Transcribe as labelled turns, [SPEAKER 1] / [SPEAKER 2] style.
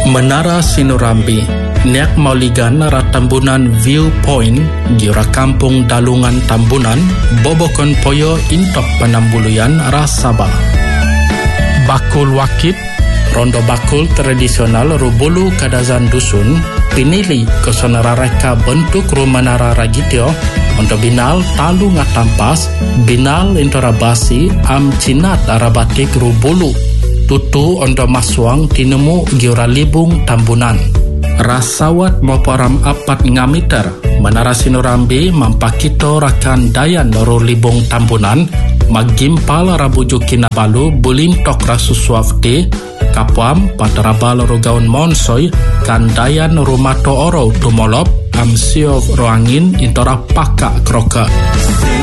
[SPEAKER 1] Menara Sinurambi, Niak Mauligan Ratambunan Viewpoint, Gira Kampung Dalungan Tambunan, Bobokon Poyo Intok Penambuluyan Rasaba. Bakul Wakit, Rondo bakul tradisional Rubulu Kadazan Dusun, pinili kesonara reka bentuk rumanara ragitio, untuk binal talu ngatampas, binal intorabasi am cinat arabatik Rubulu, tutu ondo maswang tinemu giura libung Tambunan. Rasawat moporam apat ngamiter, Menara Sinurambi mampakito rakan dayan ro libung Tambunan, magimpal rabuju kinabalu bulintok rasuswafti, kapuam patarabal rogaun monsoy, kandayan rumato oro tumolop, amsiov roangin intora paka kroka.